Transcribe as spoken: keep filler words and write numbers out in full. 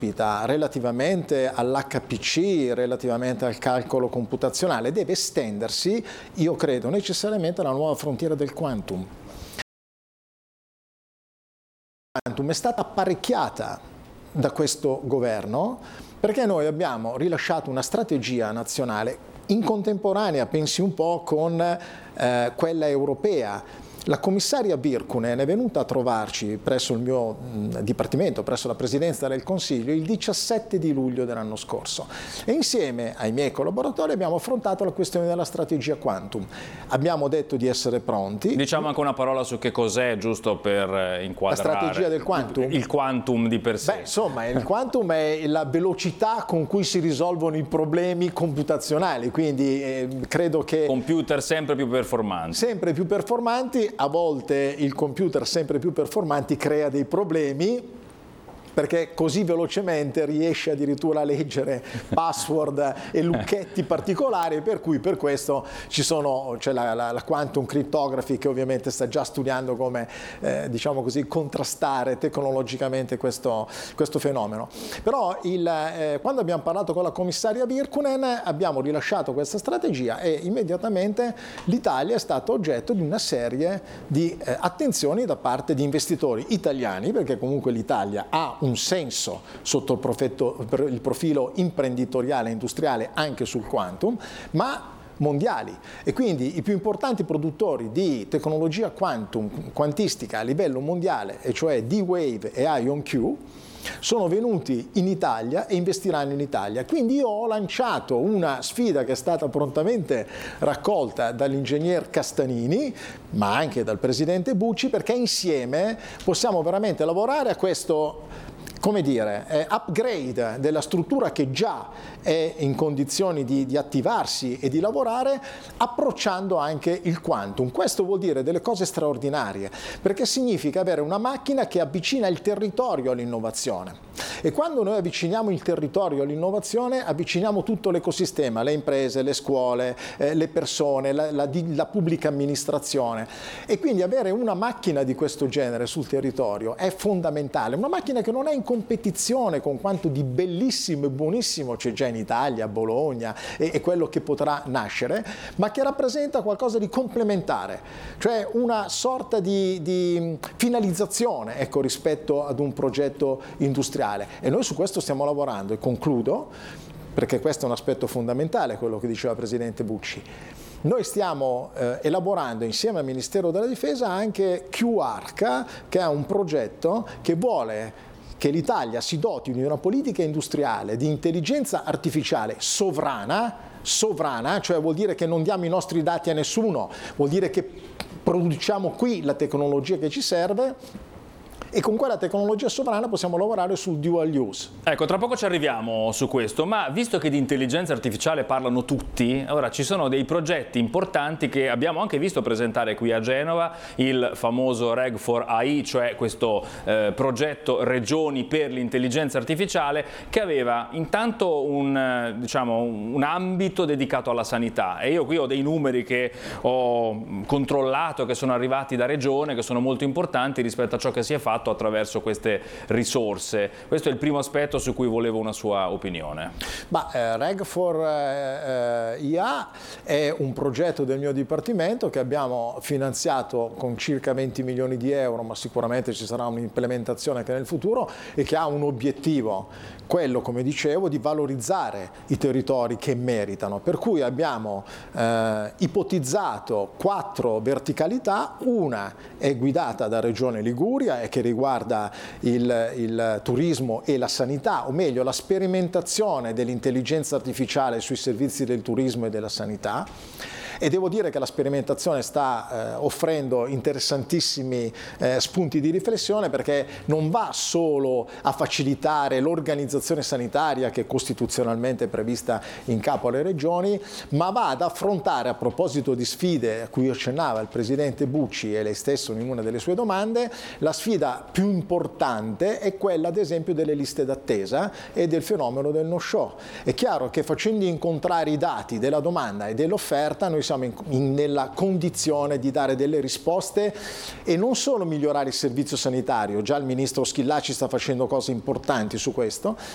relativamente all'H P C, relativamente al calcolo computazionale, deve estendersi, io credo, necessariamente alla nuova frontiera del quantum. Il quantum è stata apparecchiata da questo governo perché noi abbiamo rilasciato una strategia nazionale in contemporanea, pensi un po', con eh, quella europea. La commissaria Virkkunen è venuta a trovarci presso il mio mh, dipartimento, presso la Presidenza del Consiglio, il diciassette di luglio dell'anno scorso e insieme ai miei collaboratori abbiamo affrontato la questione della strategia quantum. Abbiamo detto di essere pronti. Diciamo anche una parola su che cos'è, giusto per inquadrare. La strategia del quantum? Il quantum di per sé. Beh, insomma, il quantum è la velocità con cui si risolvono i problemi computazionali, quindi eh, credo che... Computer sempre più performanti. Sempre più performanti. A volte il computer sempre più performanti crea dei problemi perché così velocemente riesce addirittura a leggere password e lucchetti particolari, per cui per questo ci sono, c'è la, la, la quantum cryptography che ovviamente sta già studiando come eh, diciamo così contrastare tecnologicamente questo, questo fenomeno. Però il, eh, quando abbiamo parlato con la commissaria Virkkunen abbiamo rilasciato questa strategia e immediatamente l'Italia è stata oggetto di una serie di eh, attenzioni da parte di investitori italiani, perché comunque l'Italia ha un senso sotto il, profetto, il profilo imprenditoriale e industriale anche sul quantum, ma mondiali, e quindi i più importanti produttori di tecnologia quantum, quantistica a livello mondiale, e cioè D-Wave e IonQ, sono venuti in Italia e investiranno in Italia. Quindi io ho lanciato una sfida che è stata prontamente raccolta dall'ingegner Castanini, ma anche dal presidente Bucci, perché insieme possiamo veramente lavorare a questo, come dire, eh, upgrade della struttura che già è in condizioni di, di attivarsi e di lavorare, approcciando anche il quantum. Questo vuol dire delle cose straordinarie, perché significa avere una macchina che avvicina il territorio all'innovazione. E quando noi avviciniamo il territorio all'innovazione, avviciniamo tutto l'ecosistema, le imprese, le scuole, eh, le persone, la, la, la pubblica amministrazione. E quindi avere una macchina di questo genere sul territorio è fondamentale, una macchina che non è in competizione con quanto di bellissimo e buonissimo c'è già in Italia, a Bologna, e, e quello che potrà nascere, ma che rappresenta qualcosa di complementare, cioè una sorta di, di finalizzazione, ecco, rispetto ad un progetto industriale. E noi su questo stiamo lavorando, e concludo, perché questo è un aspetto fondamentale, quello che diceva il Presidente Bucci. Noi stiamo eh, elaborando insieme al Ministero della Difesa anche QARCA, che è un progetto che vuole che l'Italia si doti di una politica industriale di intelligenza artificiale sovrana, sovrana, cioè vuol dire che non diamo i nostri dati a nessuno, vuol dire che produciamo qui la tecnologia che ci serve, e con quella tecnologia sovrana possiamo lavorare sul dual use. Ecco, tra poco ci arriviamo su questo, ma visto che di intelligenza artificiale parlano tutti, ora ci sono dei progetti importanti che abbiamo anche visto presentare qui a Genova, il famoso Reg for A I, cioè questo eh, progetto regioni per l'intelligenza artificiale, che aveva intanto un, diciamo, un ambito dedicato alla sanità, e io qui ho dei numeri che ho controllato, che sono arrivati da regione, che sono molto importanti rispetto a ciò che si è fatto attraverso queste risorse. Questo è il primo aspetto su cui volevo una sua opinione. Ma eh, Reg for eh, I A è un progetto del mio dipartimento che abbiamo finanziato con circa venti milioni di euro, ma sicuramente ci sarà un'implementazione anche nel futuro, e che ha un obiettivo, quello, come dicevo, di valorizzare i territori che meritano. Per cui abbiamo eh, ipotizzato quattro verticalità. Una è guidata da Regione Liguria e che riguarda il, il turismo e la sanità, o meglio la sperimentazione dell'intelligenza artificiale sui servizi del turismo e della sanità. E devo dire che la sperimentazione sta eh, offrendo interessantissimi eh, spunti di riflessione, perché non va solo a facilitare l'organizzazione sanitaria che è costituzionalmente prevista in capo alle regioni, ma va ad affrontare, a proposito di sfide a cui accennava il Presidente Bucci e lei stesso in una delle sue domande, la sfida più importante è quella ad esempio delle liste d'attesa e del fenomeno del no-show. È chiaro che facendo incontrare i dati della domanda e dell'offerta noi siamo in, in, nella condizione di dare delle risposte e non solo migliorare il servizio sanitario, già il Ministro Schillaci sta facendo cose importanti su questo,